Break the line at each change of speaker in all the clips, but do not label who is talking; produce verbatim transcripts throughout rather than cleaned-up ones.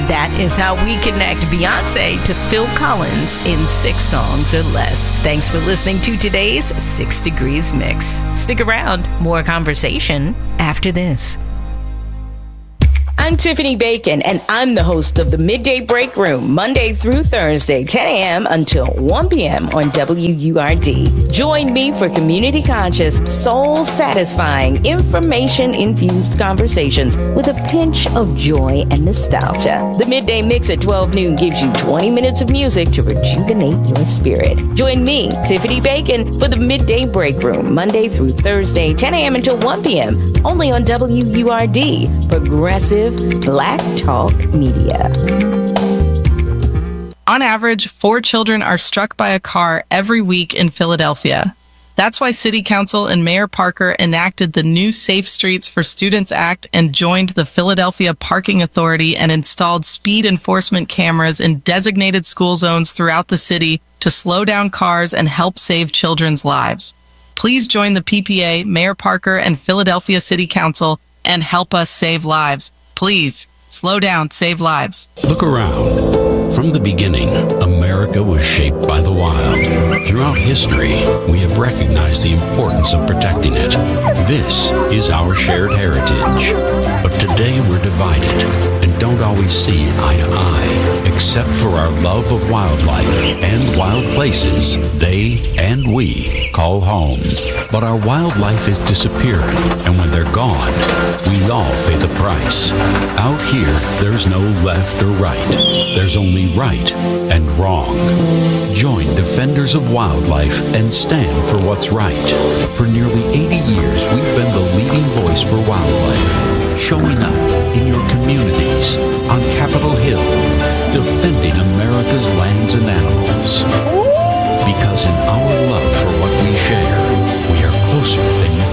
That is how we connect Beyonce to Phil Collins in six songs or less. Thanks for listening to today's Six Degrees Mix. Stick around. More conversation after this. I'm Tiffany Bacon, and I'm the host of the Midday Break Room, Monday through Thursday, ten a.m. until one p.m. on W U R D. Join me for community-conscious, soul-satisfying, information-infused conversations with a pinch of joy and nostalgia. The Midday Mix at twelve noon gives you twenty minutes of music to rejuvenate your spirit. Join me, Tiffany Bacon, for the Midday Break Room, Monday through Thursday, ten a.m. until one p.m., only on W U R D, Progressive Black Talk Media.
On average, four children are struck by a car every week in Philadelphia. That's why City Council and Mayor Parker enacted the new Safe Streets for Students Act and joined the Philadelphia Parking Authority and installed speed enforcement cameras in designated school zones throughout the city to slow down cars and help save children's lives. Please join the P P A, Mayor Parker, and Philadelphia City Council and help us save lives. Please, slow down, save lives.
Look around. From the beginning, America was shaped by the wild. Throughout history, we have recognized the importance of protecting it. This is our shared heritage. But today we're divided and don't always see eye to eye, except for our love of wildlife and wild places they and we call home. But our wildlife is disappearing, and when they're gone, we all pay the price. Out here, there's no left or right. There's only right and wrong. Join Defenders of Wildlife and stand for what's right. For nearly eighty years, we've been the leading voice for wildlife, showing up in your communities, on Capitol Hill, defending America's lands and animals. Because in our love for what we share, we are closer than you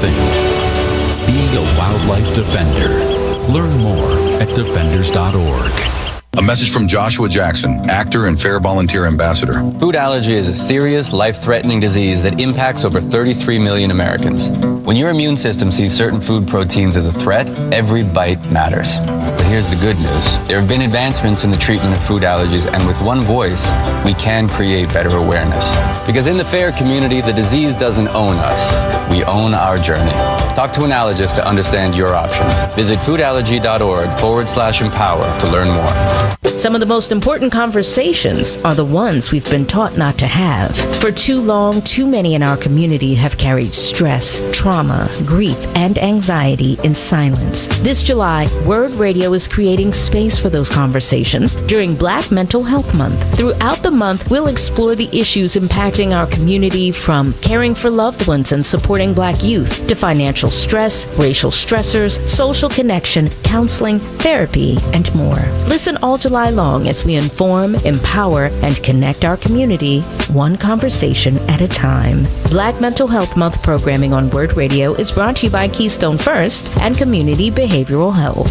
think. Be a wildlife defender. Learn more at defenders dot org.
A message from Joshua Jackson, actor and Fair Volunteer Ambassador.
Food allergy is a serious, life-threatening disease that impacts over thirty-three million Americans. When your immune system sees certain food proteins as a threat, every bite matters. But here's the good news. There have been advancements in the treatment of food allergies, and with one voice, we can create better awareness. Because in the FAIR community, the disease doesn't own us. We own our journey. Talk to an allergist to understand your options. Visit foodallergy.org forward slash empower to learn more.
Some of the most important conversations are the ones we've been taught not to have. For too long, too many in our community have carried stress, trauma, grief, and anxiety in silence. This July, Word Radio is creating space for those conversations during Black Mental Health Month. Throughout the month, we'll explore the issues impacting our community, from caring for loved ones and supporting Black youth to financial stress, racial stressors, social connection, counseling, therapy, and more. Listen all July long as we inform, empower, and connect our community one conversation at a time. Black Mental Health Month programming on Word Radio is brought to you by Keystone First and Community Behavioral Health.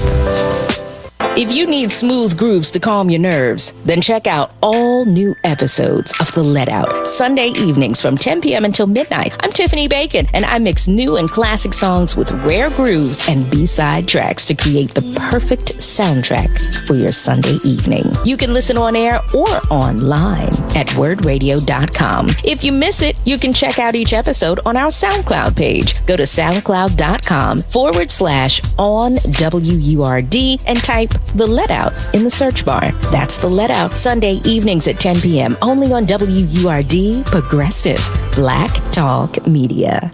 If you need smooth grooves to calm your nerves, then check out all new episodes of The Let Out, Sunday evenings from ten p.m. until midnight. I'm Tiffany Bacon, and I mix new and classic songs with rare grooves and B-side tracks to create the perfect soundtrack for your Sunday evening. You can listen on air or online at word radio dot com. If you miss it, you can check out each episode on our SoundCloud page. Go to soundcloud.com forward slash on W U R D and type The Let Out in the search bar. That's The Let Out, Sunday evenings at ten p.m. only on W U R D, Progressive Black Talk Media.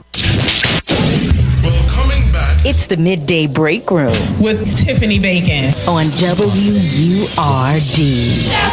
It's the Midday Break Room
with Tiffany Bacon
on W U R D.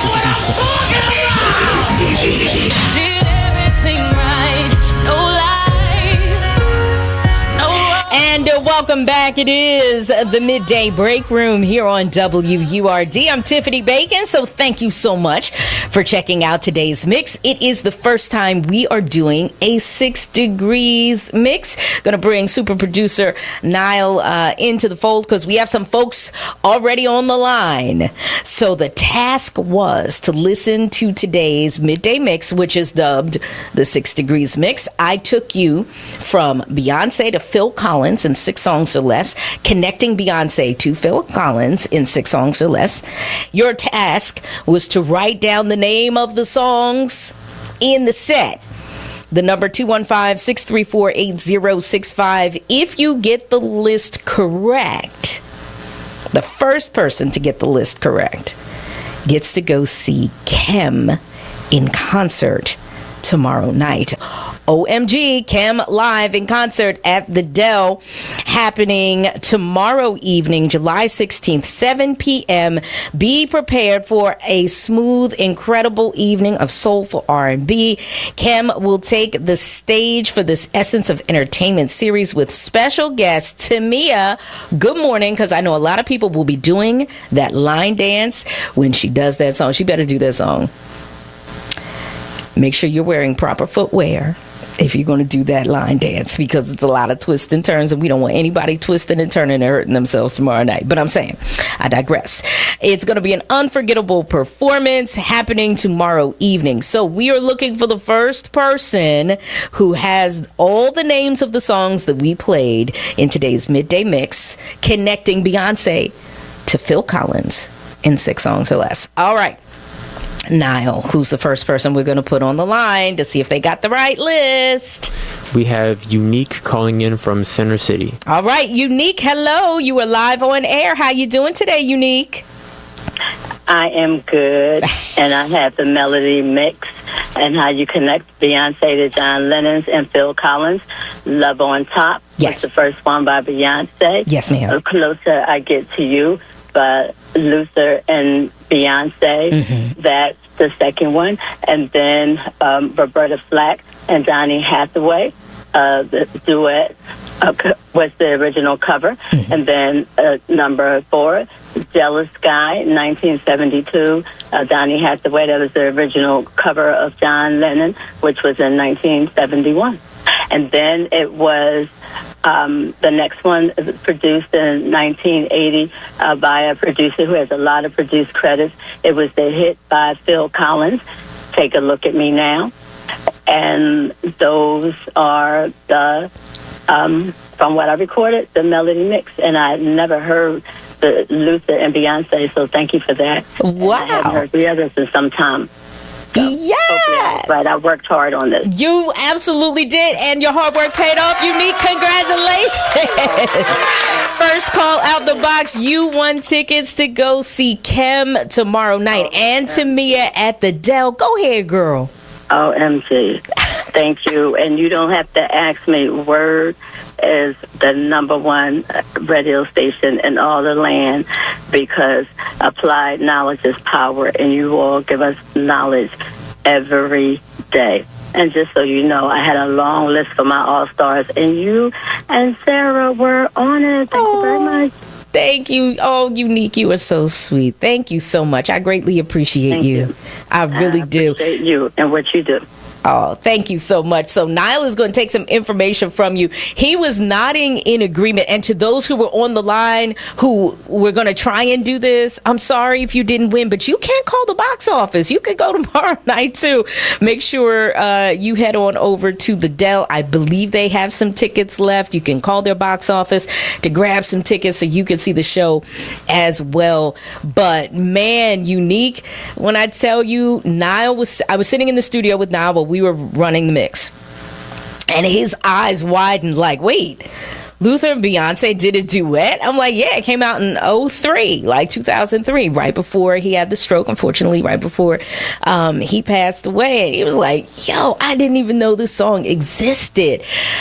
Did everything right, no lies, no.
And uh, welcome back. It is the Midday Break Room here on W U R D. I'm Tiffany Bacon, so thank you so much for checking out today's mix. It is the first time we are doing a Six Degrees mix. Gonna bring super producer Niall uh, into the fold because we have some folks already on the line. So the task was to listen to today's midday mix, which is dubbed the Six Degrees mix. I took you from Beyonce to Phil Collins in six songs or less, connecting Beyonce to Phil Collins in six songs or less. Your task was to write down the name of the songs in the set. The number two one five, six three four, eight zero six five. If you get the list correct, the first person to get the list correct gets to go see Kem in concert tomorrow night. O M G, Kem live in concert at the Dell, happening tomorrow evening, July sixteenth, seven p.m. Be prepared for a smooth, incredible evening of soulful R and B. Kem will take the stage for this Essence of Entertainment series with special guest Tamia. Good morning, because I know a lot of people will be doing that line dance when she does that song. She better do that song. Make sure you're wearing proper footwear if you're going to do that line dance, because it's a lot of twists and turns, and we don't want anybody twisting and turning and hurting themselves tomorrow night. But I'm saying, I digress. It's going to be an unforgettable performance happening tomorrow evening. So we are looking for the first person who has all the names of the songs that we played in today's midday mix, connecting Beyonce to Phil Collins in six songs or less. All right. Niall, who's the first person we're going to put on the line to see if they got the right list?
We have Unique calling in from Center City.
All right, Unique, hello. You are live on air. How you doing today, Unique?
I am good, and I have the melody mix and how you connect Beyonce to John Lennon's and Phil Collins. Love on Top.
Yes.
Was the first one by Beyonce.
Yes, ma'am.
The Closer I Get to You by Luther and Beyonce. Mm-hmm. That's the second one. And then um, Roberta Flack and Donny Hathaway, uh, the duet uh, was the original cover. Mm-hmm. And then uh, number four, Jealous Guy, nineteen seventy-two. Uh, Donny Hathaway, that was the original cover of John Lennon, which was in nineteen seventy-one. And then it was um, the next one produced in nineteen eighty uh, by a producer who has a lot of produced credits. It was the hit by Phil Collins, Take a Look at Me Now. And those are the, um, from what I recorded, the melody mix. And I never heard the Luther and Beyonce, so thank you for that.
Wow.
And I haven't heard the others in some time. So
yeah.
But I worked hard on this.
You absolutely did, and your hard work paid off. Unique, congratulations. First call out the box. You won tickets to go see Kem tomorrow night oh, and Tamia at the Dell. Go ahead, girl.
O M G. Thank you. And you don't have to ask me. Word is the number one radio station in all the land, because applied knowledge is power, and you all give us knowledge every day. And just so you know, I had a long list for my All-Stars, and you and Sarah were on it. Thank oh, you very much.
Thank you. Oh, Unique, you are so sweet. Thank you so much. I greatly appreciate
Thank you.
you. I really
I
do.
appreciate you and what you do.
Oh, thank you so much. So Niall is going to take some information from you. He was nodding in agreement. And to those who were on the line who were going to try and do this, I'm sorry if you didn't win, but you can't call the box office. You could go tomorrow night too. Make sure uh, you head on over to the Dell. I believe they have some tickets left. You can call their box office to grab some tickets so you can see the show as well. But man, Unique, when I tell you, Niall was, I was sitting in the studio with Niall, but we we were running the mix, and his eyes widened like, wait, Luther and Beyonce did a duet? I'm like, yeah, it came out in oh three, like two thousand three, right before he had the stroke, unfortunately, right before um, he passed away. And he was like, yo, I didn't even know this song existed.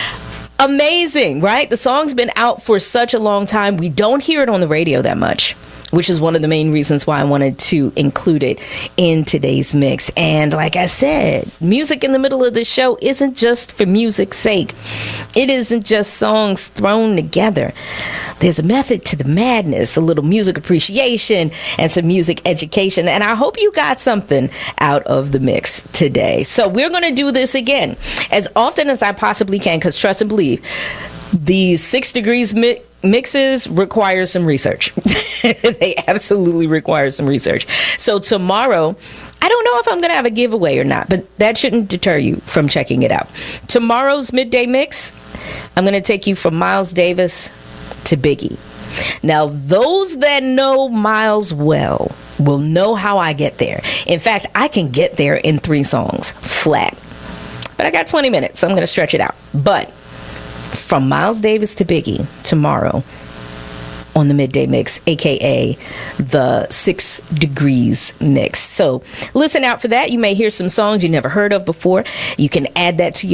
Amazing, right? The song's been out for such a long time. We don't hear it on the radio that much, which is one of the main reasons why I wanted to include it in today's mix. And like I said, music in the middle of the show isn't just for music's sake. It isn't just songs thrown together. There's a method to the madness, a little music appreciation and some music education. And I hope you got something out of the mix today. So we're going to do this again as often as I possibly can, because trust and believe, these six degrees mi- mixes require some research. They absolutely require some research. So tomorrow, I don't know if I'm going to have a giveaway or not, but that shouldn't deter you from checking it out. Tomorrow's Midday Mix, I'm going to take you from Miles Davis to Biggie. Now, those that know Miles well will know how I get there. In fact, I can get there in three songs, flat. But I got twenty minutes, so I'm going to stretch it out. But from Miles Davis to Biggie tomorrow on the Midday Mix, aka the Six Degrees Mix. So listen out for that. You may hear some songs you never heard of before. You can add that to your